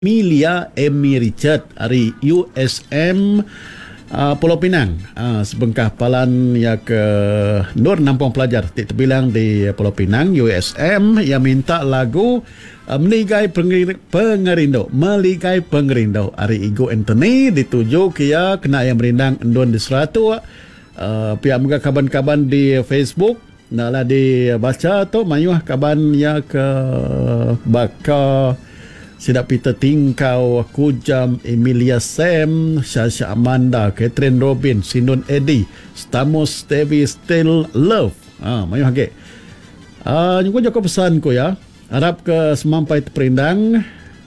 Emilia Amy Richard hari USM Pulau Pinang, sebengkah palan ya ke Nur nampung pelajar terbilang di Pulau Pinang USM yang minta lagu Meligai Pengerindo hari Igo Anthony dituju kia kena yang merindang endon di seratu pihak muka kaban-kaban di Facebook naklah dibaca tu mayuh kaban ya ke baka Sidap Peter Tingkau, Kujam, Emilia Sam, Sasha Amanda, Catherine Robin, Sinun Eddie, Stamos, Stevie, Still Love. Mayuh hake. Nyuko joko pesan ko ya. Harap ke semampai terperindang.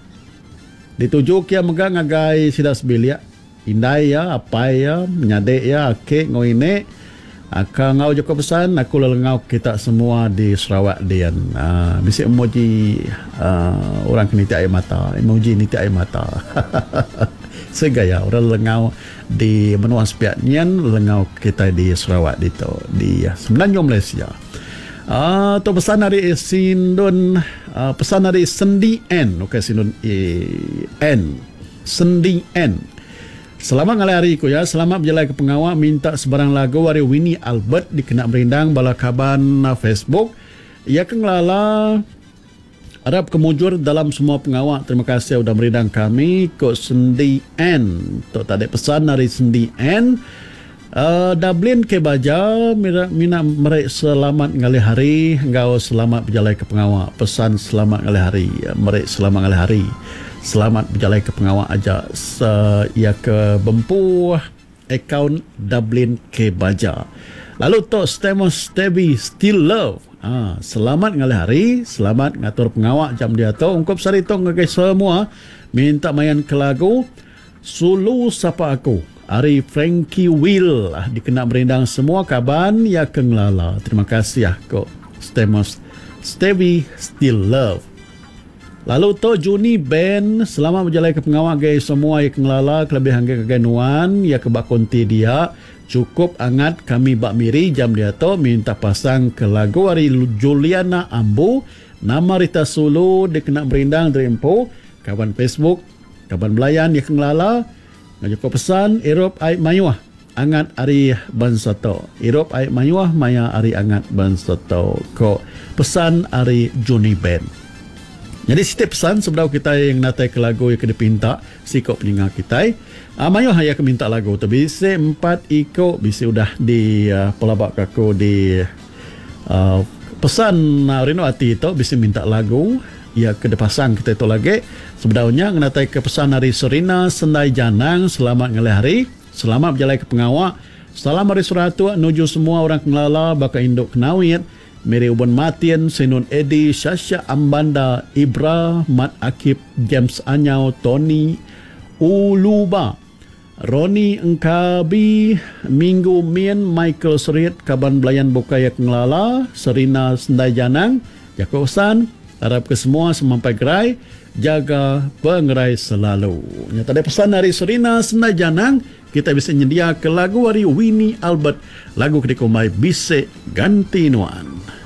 Dituju kia megang ngagai sidap sebilia. Indai ya, apai ya, menyadek ya, ake ngoine. Aka ngau joko pesan, aku lelengau kita semua di Sarawak Dian. Bisik emoji orang keniti air mata, emoji niti air mata. Segaya orang lelengau di benua sepiak nian, lelengau kita di Sarawak di semenanjung Malaysia. Tu pesan dari Sindun, pesan dari Sendi N, okey Sindun N, Sendi N. Selamat ngalai hari ku ya. Selamat berjalan ke pengawal. Minta sebarang lagu dari Winnie Albert dikena merindang bala kaban Facebook. Ia kengelala harap kemujur dalam semua pengawal. Terima kasih sudah merindang kami. Kok Sendi N. Tok tadi pesan dari Sendi N. Dublin ke Baja. Mina merek selamat ngalai hari. Engkau selamat berjalan ke pengawal. Pesan selamat ngalai hari. Merek selamat ngalai hari. Selamat berjalan ke pengawal aja ia ke Bempu akaun Dublin ke Baja. Lalu tok Stemos Stevie Still Love. Selamat ngalih hari, selamat ngatur pengawal jam dia tu. Ungkap sari tong ngagai semua minta mayan ke lagu Sulu Sapa Aku. Hari Frankie Will dikena merindang semua kaban ya kenglala. Terima kasih ya kok Stemos Stevie Still Love. Lalu to Juni Ben selamat berjalan ke pengawal gay semua yang kengelala kelebihan keganuan ya ke bak konti dia cukup angat kami bak miri jam dia to minta pasang ke lagu hari Juliana Ambu nama Rita Sulu dikena berindang dari Empo kawan Facebook kawan belayan ya kengelala ngajak pesan Erop ai mayuah angat hari Bansato Erop ai mayuah maya hari angat Bansato ko pesan hari Juni Ben. Jadi setiap pesan sebelum kita yang natai ke lagu yang kena pinta sikap peninggal kita. Mayo haya ke minta lagu tu bisa 4 ikut bisa sudah di pelabak aku di pesan Rino Ati tu bisa minta lagu ya kena pasang kita itu lagi. Sebenarnya natai ke pesan dari Serina Sendai Janang selamat ngalih hari, selamat berjalan ke pengawal. Salam hari suratu nuju semua orang kenala baka induk kenawit. Mary Ubon Martin, Sinun Eddie, Sasha Ambanda, Ibra, Mat Akib, James Anyau, Tony Uluba, Roni Engkabi, Minggu Mien, Michael Serit, Kaban Belayan Bukayak Ngelala, Serina Sendai Janang, Jakosan, harap ke semua semampai gerai, jaga pengerai selalu. Nyata ada pesan dari Serina Sendai Janang, kita bisa nyedia ke lagu dari Winnie Albert, lagu kedekomai Bise Ganti Nuan.